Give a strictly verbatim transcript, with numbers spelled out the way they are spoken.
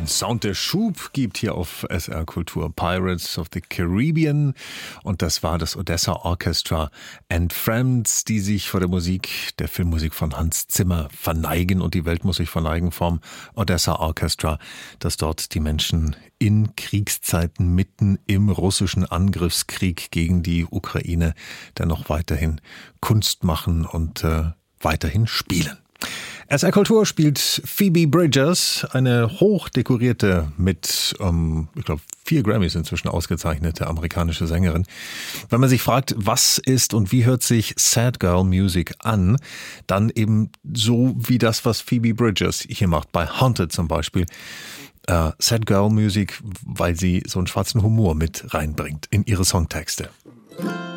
Ein Sound, der Schub gibt hier auf S R Kultur. Pirates of the Caribbean. Und das war das Odessa Orchestra and Friends, die sich vor der Musik, der Filmmusik von Hans Zimmer verneigen. Und die Welt muss sich verneigen vom Odessa Orchestra, das dort die Menschen in Kriegszeiten mitten im russischen Angriffskrieg gegen die Ukraine dann noch weiterhin Kunst machen und äh, weiterhin spielen. S R Kultur spielt Phoebe Bridgers, eine hochdekorierte, mit, ähm, ich glaube, vier Grammys inzwischen ausgezeichnete amerikanische Sängerin. Wenn man sich fragt, was ist und wie hört sich Sad Girl Music an, dann eben so wie das, was Phoebe Bridgers hier macht, bei Haunted zum Beispiel. Äh, Sad Girl Music, weil sie so einen schwarzen Humor mit reinbringt in ihre Songtexte.